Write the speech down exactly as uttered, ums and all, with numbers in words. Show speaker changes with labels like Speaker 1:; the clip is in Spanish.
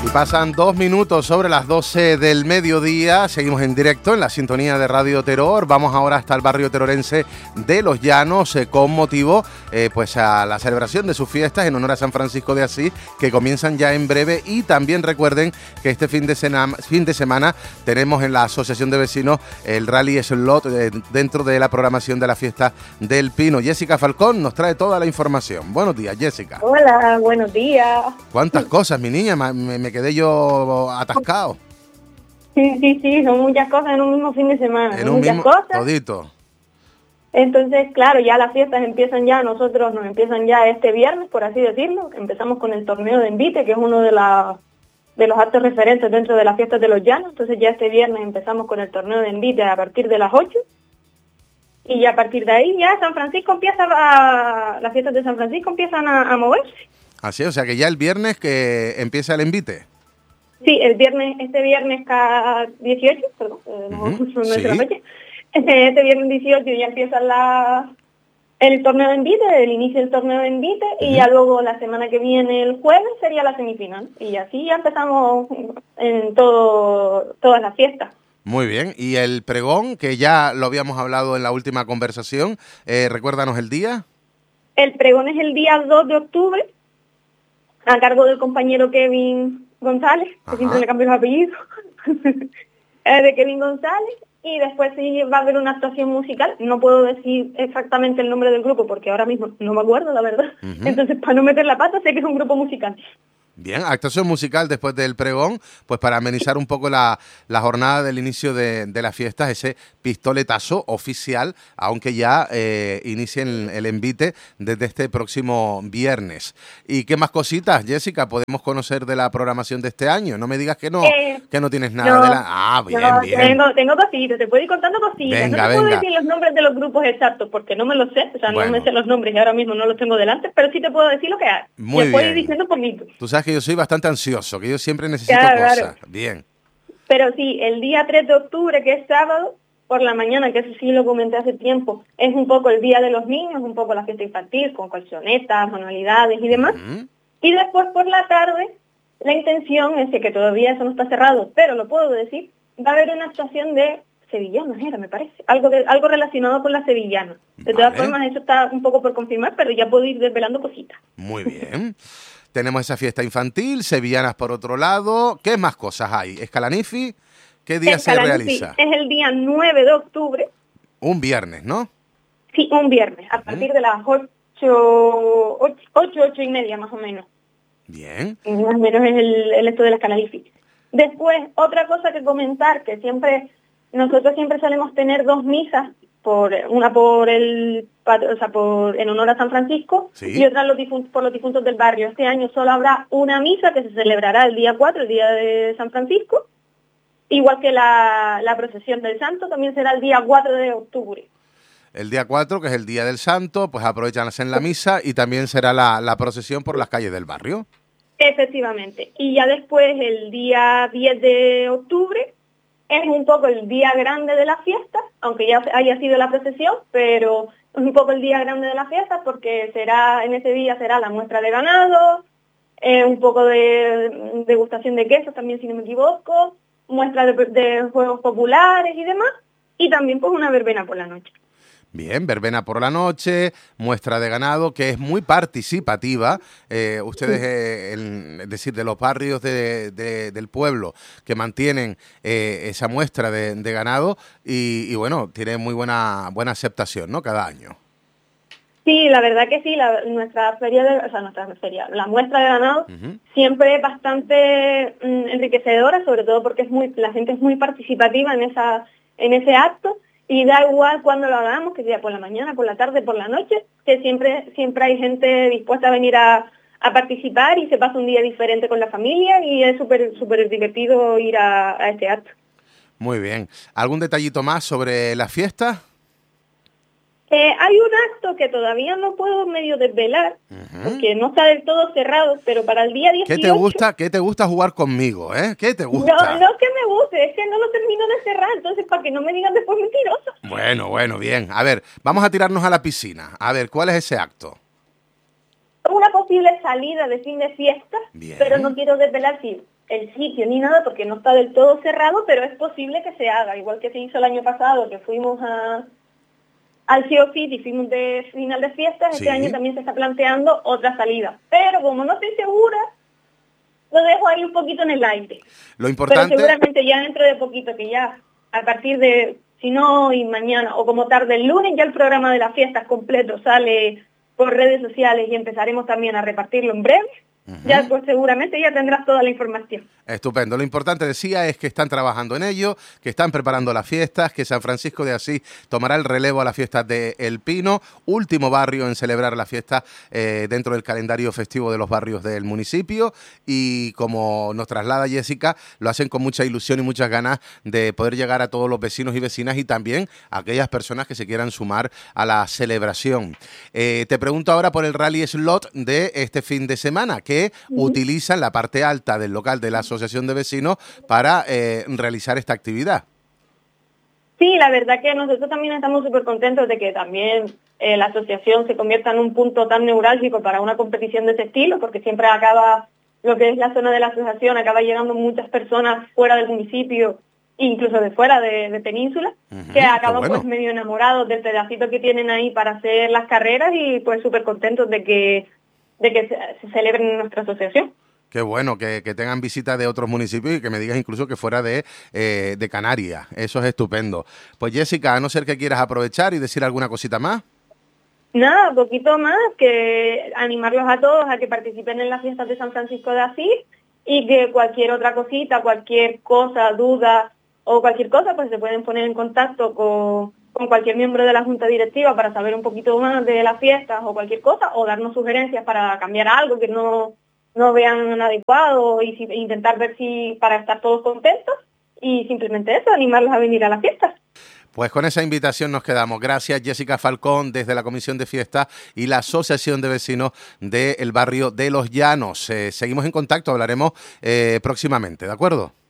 Speaker 1: Pasan dos minutos sobre las doce del mediodía, seguimos en directo en la sintonía de Radio Terror. Vamos ahora hasta el barrio terorense de Los Llanos eh, con motivo eh, pues a la celebración de sus fiestas en honor a San Francisco de Asís, que comienzan ya en breve. Y también recuerden que este fin de, sena, fin de semana tenemos en la Asociación de Vecinos el Rally Slot eh, dentro de la programación de la fiesta del Pino. Jessica Falcón nos trae toda la información. Buenos días, Jessica.
Speaker 2: Hola, buenos días.
Speaker 1: ¿Cuántas cosas, mi niña? Me, me quedé yo atascado.
Speaker 2: Sí, sí, sí, son muchas cosas en un mismo fin de semana.
Speaker 1: En un
Speaker 2: muchas
Speaker 1: mismo,
Speaker 2: cosas.
Speaker 1: todito.
Speaker 2: Entonces, claro, ya las fiestas empiezan ya, nosotros nos empiezan ya este viernes, por así decirlo. Empezamos con el torneo de Envite, que es uno de, la, de los actos referentes dentro de las fiestas de Los Llanos. Entonces ya este viernes empezamos con el torneo de Envite a partir de las ocho. Y ya a partir de ahí ya San Francisco empieza a, las fiestas de San Francisco empiezan a, a moverse.
Speaker 1: Así, o sea que ya el viernes que empieza el Envite.
Speaker 2: Sí, el viernes, este viernes cada dieciocho, perdón, eh, no,
Speaker 1: Uh-huh.
Speaker 2: no es
Speaker 1: Sí.
Speaker 2: la fecha. Este, este viernes dieciocho ya empieza la, el torneo de Envite, el inicio del torneo de Envite, uh-huh. Y ya luego la semana que viene, el jueves, sería la semifinal. Y así ya empezamos en todo, todas las fiestas.
Speaker 1: Muy bien, y el pregón, que ya lo habíamos hablado en la última conversación, eh, recuérdanos el día.
Speaker 2: El pregón es el día dos de octubre, a cargo del compañero Kevin González, que siempre le cambio los apellidos, de Kevin González, y después sí va a haber una actuación musical. No puedo decir exactamente el nombre del grupo porque ahora mismo no me acuerdo, la verdad. Uh-huh. Entonces, para no meter la pata, sé que es un grupo musical.
Speaker 1: Bien, actuación musical después del pregón, pues para amenizar un poco la, la jornada del inicio de, de las fiestas, ese pistoletazo oficial, aunque ya eh, inicien el Envite desde este próximo viernes. ¿Y qué más cositas, Jessica, podemos conocer de la programación de este año? No me digas que no, eh, que no tienes nada
Speaker 2: no,
Speaker 1: de la... Ah, bien,
Speaker 2: no,
Speaker 1: bien.
Speaker 2: Tengo, tengo cositas, te puedo ir contando cositas.
Speaker 1: Venga,
Speaker 2: no te puedo
Speaker 1: venga.
Speaker 2: decir los nombres de los grupos exactos porque no me los sé, o sea,
Speaker 1: bueno.
Speaker 2: no me sé los nombres y ahora mismo no los tengo delante, pero sí te puedo decir lo que hay.
Speaker 1: Muy
Speaker 2: te puedo
Speaker 1: bien.
Speaker 2: ir diciendo poquito.
Speaker 1: Tú sabes que yo soy bastante ansioso, que yo siempre necesito
Speaker 2: claro,
Speaker 1: cosas.
Speaker 2: Claro.
Speaker 1: Bien.
Speaker 2: Pero sí, el día tres de octubre, que es sábado, por la mañana, que eso sí lo comenté hace tiempo, es un poco el día de los niños, un poco la fiesta infantil, con colchonetas, manualidades y demás. Uh-huh. Y después por la tarde, la intención es que todavía eso no está cerrado, pero lo puedo decir, va a haber una actuación de sevillanas, era, me parece, algo de, algo relacionado con la sevillana. De todas vale. formas, eso está un poco por confirmar, pero ya puedo ir desvelando cositas.
Speaker 1: Muy bien. Tenemos esa fiesta infantil, sevillanas por otro lado. ¿Qué más cosas hay? ¿Escalanifi? ¿Qué día se realiza?
Speaker 2: Es el día nueve de octubre.
Speaker 1: Un viernes, ¿no?
Speaker 2: Sí, un viernes, a partir uh-huh. de las ocho, ocho, ocho, ocho y media más o menos.
Speaker 1: Bien.
Speaker 2: Y más o menos es el, el esto de la Escalanifi. Después, otra cosa que comentar, que siempre, nosotros siempre solemos tener dos misas, por una por el o sea, por en honor a San Francisco, sí. Y otra los difuntos, por los difuntos del barrio. Este año solo habrá una misa que se celebrará el día cuatro, el día de San Francisco, igual que la, la procesión del Santo también será el día cuatro de octubre.
Speaker 1: El día cuatro, que es el día del Santo, pues aprovechan a hacer la misa y también será la, la procesión por las calles del barrio.
Speaker 2: Efectivamente. Y ya después, el día diez de octubre, es un poco el día grande de la fiesta, aunque ya haya sido la procesión, pero es un poco el día grande de la fiesta porque será en ese día será la muestra de ganado, eh, un poco de degustación de quesos también, si no me equivoco, muestra de, de juegos populares y demás, y también pues una verbena por la noche.
Speaker 1: Bien, verbena por la noche, muestra de ganado, que es muy participativa. Eh, ustedes, eh, el, es decir, de los barrios de, de, del pueblo que mantienen eh, esa muestra de, de ganado y, y, bueno, tiene muy buena buena aceptación, ¿no? Cada año.
Speaker 2: Sí, la verdad que sí, la, nuestra feria, de, o sea, nuestra feria, la muestra de ganado uh-huh. siempre es bastante mm, enriquecedora, sobre todo porque es muy, la gente es muy participativa en esa en ese acto. Y da igual cuando lo hagamos, que sea por la mañana, por la tarde, por la noche, que siempre siempre hay gente dispuesta a venir a, a participar y se pasa un día diferente con la familia y es súper súper divertido ir a, a este acto.
Speaker 1: Muy bien. ¿Algún detallito más sobre la fiesta?
Speaker 2: Eh, hay un acto que todavía no puedo medio desvelar, uh-huh. porque no está del todo cerrado, pero para el día dieciocho...
Speaker 1: ¿Qué te gusta, qué te gusta jugar conmigo, eh? ¿Qué te gusta?
Speaker 2: No, no es que me guste, es que no lo termino de cerrar, entonces para que no me digan después mentiroso.
Speaker 1: Bueno, bueno, bien. A ver, vamos a tirarnos a la piscina. A ver, ¿cuál es ese acto?
Speaker 2: una posible salida de fin de fiesta,
Speaker 1: Bien.
Speaker 2: pero no quiero desvelar si el sitio ni nada porque no está del todo cerrado, pero es posible que se haga, igual que se hizo el año pasado, que fuimos a al C O Fit y fuimos de final de fiestas.
Speaker 1: Sí.
Speaker 2: Este año también se está planteando otra salida, pero como no estoy segura, lo dejo ahí un poquito en el aire.
Speaker 1: Lo importante...
Speaker 2: Pero seguramente ya dentro de poquito, que ya a partir de, si no hoy, mañana o como tarde el lunes, ya el programa de las fiestas completo sale por redes sociales y empezaremos también a repartirlo en breve. Uh-huh. Ya pues seguramente ya tendrás toda la información.
Speaker 1: Estupendo. Lo importante, decía, es que están trabajando en ello, que están preparando las fiestas, que San Francisco de Asís tomará el relevo a las fiestas de El Pino, último barrio en celebrar la fiesta eh, dentro del calendario festivo de los barrios del municipio, y como nos traslada Jessica, lo hacen con mucha ilusión y muchas ganas de poder llegar a todos los vecinos y vecinas y también a aquellas personas que se quieran sumar a la celebración. Eh, te pregunto ahora por el rally slot de este fin de semana, que uh-huh. utilizan la parte alta del local de la asociación de vecinos para eh, realizar esta actividad.
Speaker 2: Sí, la verdad que nosotros también estamos súper contentos de que también eh, la asociación se convierta en un punto tan neurálgico para una competición de ese estilo, porque siempre acaba, lo que es la zona de la asociación, acaba llegando muchas personas fuera del municipio, incluso de fuera de, de Península, uh-huh, que acaban bueno. pues medio enamorados del pedacito que tienen ahí para hacer las carreras y pues súper contentos de que, de que se, se celebren en nuestra asociación.
Speaker 1: Qué bueno, que, que tengan visita de otros municipios y que me digas incluso que fuera de, eh, de Canarias. Eso es estupendo. Pues Jessica, a no ser que quieras aprovechar y decir alguna cosita más.
Speaker 2: Nada, poquito más, que animarlos a todos a que participen en las fiestas de San Francisco de Asís y que cualquier otra cosita, cualquier cosa, duda o cualquier cosa, pues se pueden poner en contacto con, con cualquier miembro de la Junta Directiva para saber un poquito más de las fiestas o cualquier cosa, o darnos sugerencias para cambiar algo que no... no vean adecuado y si, intentar ver si para estar todos contentos y simplemente eso, animarlos a venir a las fiestas.
Speaker 1: Pues con esa invitación nos quedamos. Gracias, Jessica Falcón, desde la Comisión de Fiestas y la Asociación de Vecinos del barrio de Los Llanos. Eh, seguimos en contacto, hablaremos eh, próximamente, ¿de acuerdo?